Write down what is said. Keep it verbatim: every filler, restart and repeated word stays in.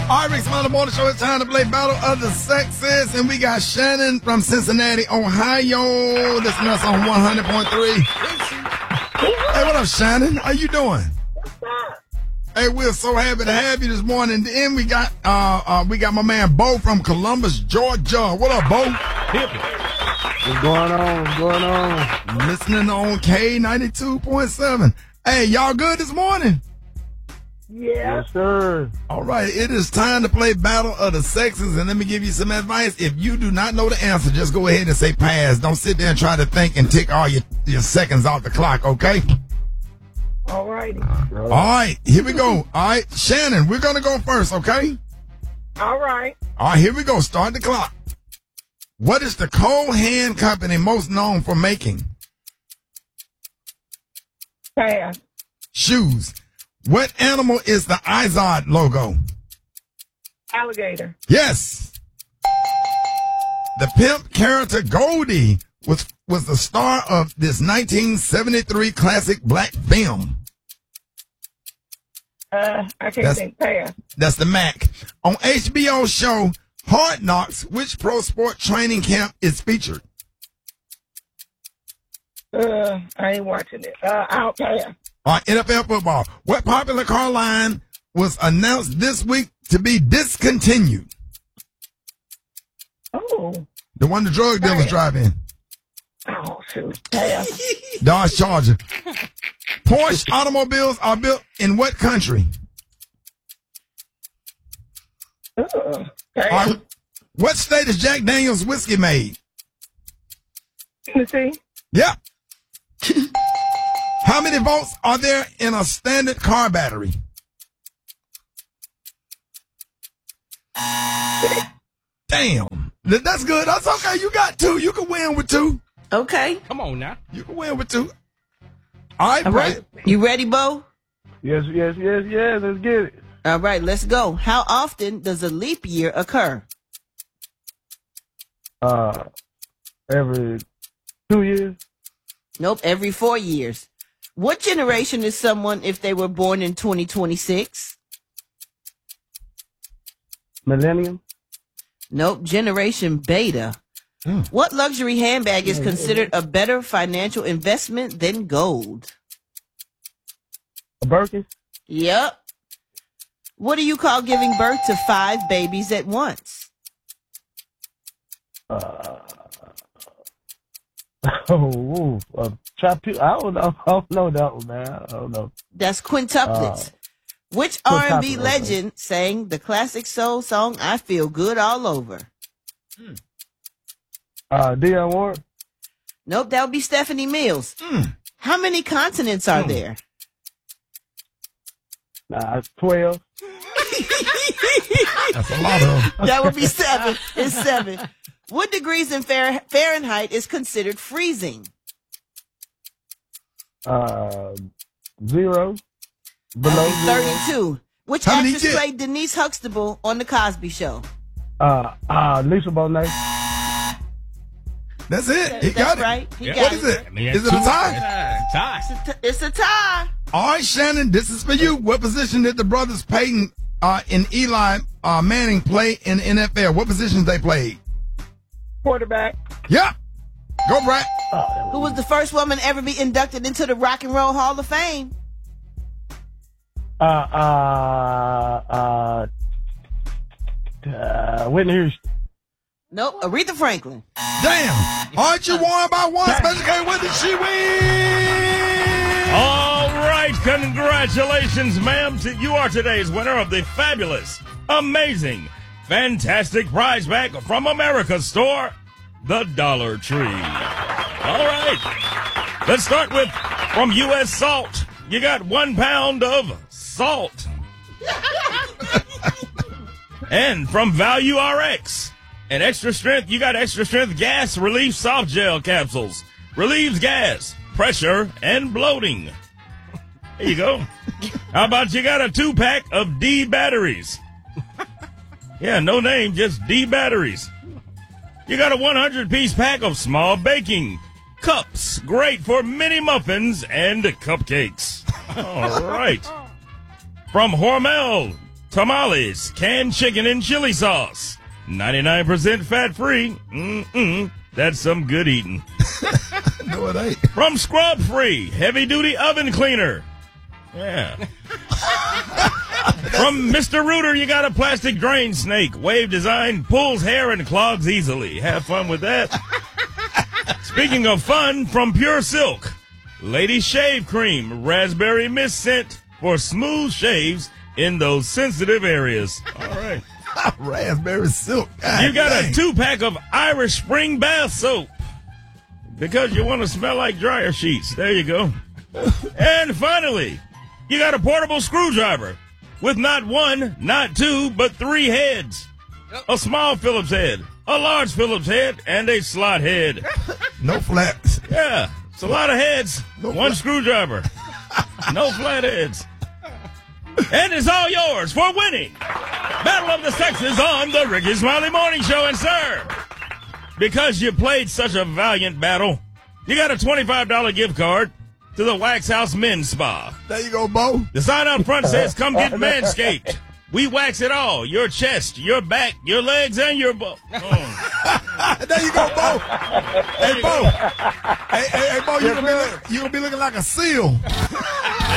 All right, Rick Smiley, the morning show. It's time to play Battle of the Sexes. And we got Shannon from Cincinnati, Ohio. This is us on one hundred point three. Hey, what up, Shannon? How you doing? What's up? Hey, we're so happy to have you this morning. Then we got uh, uh we got my man Bo from Columbus, Georgia. What up, Bo? What's going on? What's going on? Listening on K ninety-two point seven. Hey, y'all good this morning? Yeah. Yes, sir. All right, it is time to play Battle of the Sexes, and let me give you some advice. If you do not know the answer, just go ahead and say pass. Don't sit there and try to think and tick all your, your seconds off the clock, okay? All righty. All right, here we go. All right, Shannon, we're going to go first, okay? All right. All right, here we go. Start the clock. What is the Cole Hand Company most known for making? Pass. Shoes. What animal is the Izod logo? Alligator. Yes. The pimp character Goldie was was the star of this nineteen seventy-three classic black film. Uh, I can't That's- think. Pass. That's the Mac. On H B O show Hard Knocks, which pro sport training camp is featured? Uh, I ain't watching it. Uh, I'll pass. All right, N F L football. What popular car line was announced this week to be discontinued? Oh. The one the drug dealers Pass. drive in. Oh, shoot. Pass. Dodge Charger. Porsche automobiles are built in what country? Uh, All pass. right, what state is Jack Daniels whiskey made? Tennessee. Yeah. How many volts are there in a standard car battery? Damn. Th- That's good. That's okay. You got two. You can win with two. Okay. Come on now. You can win with two. All right, All Brett. right. You ready, Bo? Yes, yes, yes, yes. Let's get it. All right, let's go. How often does a leap year occur? Uh, every two years. Nope, every four years. What generation is someone if they were born in twenty twenty-six? Millennium. Nope, generation beta. Hmm. What luxury handbag is considered a better financial investment than gold? A Birkin. Yep. What do you call giving birth to five babies at once? Uh, oh, ooh, uh, tripu- I don't know. I don't know that one, man. I don't know. That's quintuplets. Which R and B quintuplets, okay. legend sang the classic soul song I Feel Good All Over? Uh, Dionne Warwick. Nope, that would be Stephanie Mills. Mm. How many continents are Hmm. there? Nah, it's twelve. That's a lot of them. That would be seven. It's seven. What degrees in Fahr- Fahrenheit is considered freezing? Uh, zero. Below zero. thirty-two. Which How many actress you get? played Denise Huxtable on The Cosby Show? Uh, uh, Lisa Bonet. That's it. He got That's it. right. He Yeah. got What is it? I mean, Is it a two- tie? Yeah, tie. It's a- It's a tie. All right, Shannon, this is for you. What position did the brothers Peyton uh, and Eli uh, Manning play in the N F L? What positions they played? Quarterback. Yeah. Go, Brad. Who was the first woman ever be inducted into the Rock and Roll Hall of Fame? Uh, uh, uh, uh, Whitney Houston. Nope, Aretha Franklin. Damn. Aren't you won by one? Special K, what did she win? All right, congratulations, ma'am. To- You are today's winner of the fabulous, amazing, fantastic prize pack from America's store, the Dollar Tree. All right, let's start with from U S Salt. You got one pound of salt. And from Value R X, an extra strength, you got extra strength gas relief soft gel capsules. Relieves gas, pressure, and bloating. There you go. How about you got a two pack of D batteries? Yeah, no name, just D batteries. You got a one hundred piece pack of small baking cups, great for mini muffins and cupcakes. All right. From Hormel, tamales, canned chicken and chili sauce. ninety-nine percent fat-free. Mm-mm. That's some good eating. No, it ain't. From Scrub Free, heavy-duty oven cleaner. Yeah. From Mister Rooter, you got a plastic drain snake. Wave design, pulls hair and clogs easily. Have fun with that. Speaking of fun, from Pure Silk, Lady Shave Cream, raspberry mist scent for smooth shaves in those sensitive areas. All right. Raspberry silk. God You got dang. a two-pack of Irish Spring Bath Soap because you want to smell like dryer sheets. There you go. And finally, you got a portable screwdriver with not one, not two, but three heads. A small Phillips head, a large Phillips head, and a slot head. No flats. Yeah, it's a lot of heads. No One flat- screwdriver. No flat heads. And it's all yours for winning Battle of the Sexes on the Ricky Smiley Morning Show. And sir, because you played such a valiant battle, you got a twenty-five dollars gift card to the Wax House Men's Spa. There you go, Bo. The sign out front says, come get Manscaped. We wax it all. Your chest, your back, your legs, and your butt. Oh. There you go, Bo. Hey, Bo. Hey, hey, hey, Bo, you gonna, be look, you gonna be looking like a seal.